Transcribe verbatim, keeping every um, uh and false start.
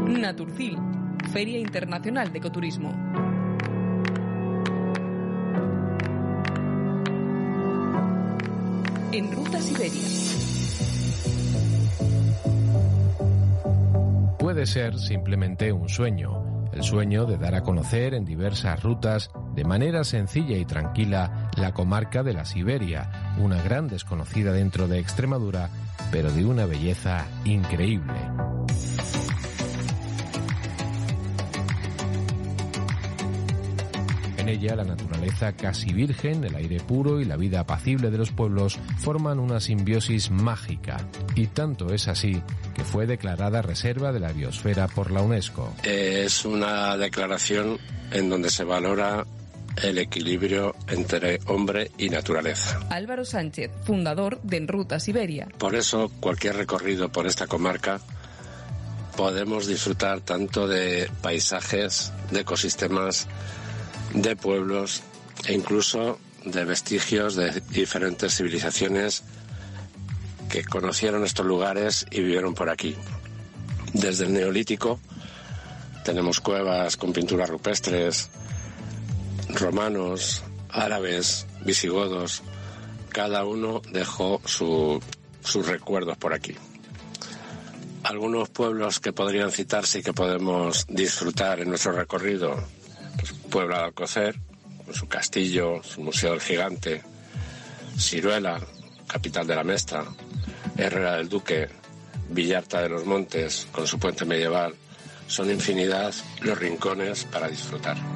Naturcil, Feria Internacional de Ecoturismo. En Ruta Siberia. Puede ser simplemente un sueño, el sueño de dar a conocer en diversas rutas, de manera sencilla y tranquila, la comarca de la Siberia, una gran desconocida dentro de Extremadura, pero de una belleza increíble. En ella, la naturaleza casi virgen, el aire puro y la vida apacible de los pueblos forman una simbiosis mágica. Y tanto es así que fue declarada Reserva de la Biosfera por la UNESCO. Es una declaración en donde se valora el equilibrio entre hombre y naturaleza. Álvaro Sánchez, fundador de En Ruta Siberia. Por eso, cualquier recorrido por esta comarca podemos disfrutar tanto de paisajes, de ecosistemas, de pueblos e incluso de vestigios de diferentes civilizaciones que conocieron estos lugares y vivieron por aquí. Desde el Neolítico tenemos cuevas con pinturas rupestres, romanos, árabes, visigodos. Cada uno dejó su, sus recuerdos por aquí. Algunos pueblos que podrían citarse y que podemos disfrutar en nuestro recorrido: pues Puebla de Alcocer, con su castillo, su museo del gigante; Siruela, capital de la Mestra; Herrera del Duque, Villarta de los Montes, con su puente medieval. Son infinidad los rincones para disfrutar.